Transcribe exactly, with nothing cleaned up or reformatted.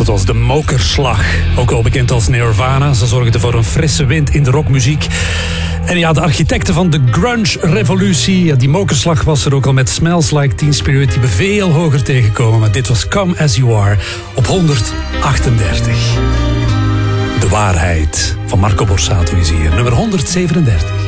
Dat was de Mokerslag, ook wel bekend als Nirvana. Ze zorgden voor een frisse wind in de rockmuziek. En ja, de architecten van de grunge-revolutie, die Mokerslag was er ook al met Smells Like Teen Spirit, die we veel hoger tegenkomen. Maar dit was Come As You Are op honderdachtendertig. De waarheid van Marco Borsato is hier, nummer honderdzevenendertig.